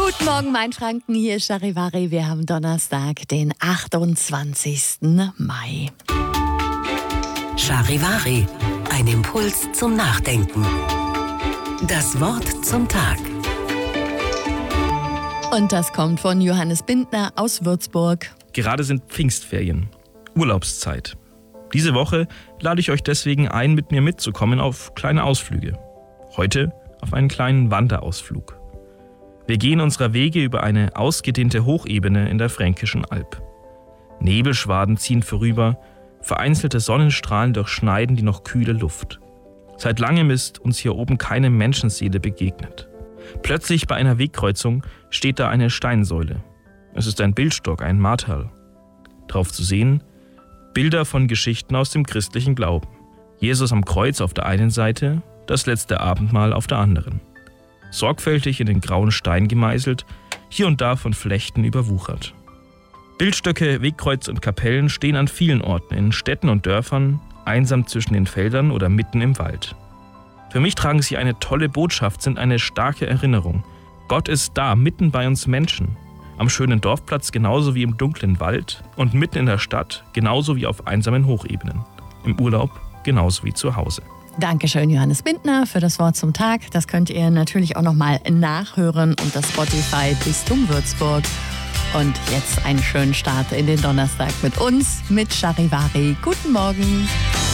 Guten Morgen, Mainfranken, hier ist Charivari. Wir haben Donnerstag, den 28. Mai. Charivari, ein Impuls zum Nachdenken. Das Wort zum Tag. Und das kommt von Johannes Bindner aus Würzburg. Gerade sind Pfingstferien, Urlaubszeit. Diese Woche lade ich euch deswegen ein, mit mir mitzukommen auf kleine Ausflüge. Heute auf einen kleinen Wanderausflug. Wir gehen unserer Wege über eine ausgedehnte Hochebene in der Fränkischen Alb. Nebelschwaden ziehen vorüber, vereinzelte Sonnenstrahlen durchschneiden die noch kühle Luft. Seit langem ist uns hier oben keine Menschenseele begegnet. Plötzlich bei einer Wegkreuzung steht da eine Steinsäule. Es ist ein Bildstock, ein Marterl. Drauf zu sehen, Bilder von Geschichten aus dem christlichen Glauben. Jesus am Kreuz auf der einen Seite, das letzte Abendmahl auf der anderen. Sorgfältig in den grauen Stein gemeißelt, hier und da von Flechten überwuchert. Bildstöcke, Wegkreuze und Kapellen stehen an vielen Orten, in Städten und Dörfern, einsam zwischen den Feldern oder mitten im Wald. Für mich tragen sie eine tolle Botschaft, sind eine starke Erinnerung. Gott ist da, mitten bei uns Menschen. Am schönen Dorfplatz genauso wie im dunklen Wald und mitten in der Stadt genauso wie auf einsamen Hochebenen. Im Urlaub genauso wie zu Hause. Dankeschön, Johannes Bindner, für das Wort zum Tag. Das könnt ihr natürlich auch nochmal nachhören unter Spotify Bistum Würzburg. Und jetzt einen schönen Start in den Donnerstag mit uns, mit Charivari. Guten Morgen.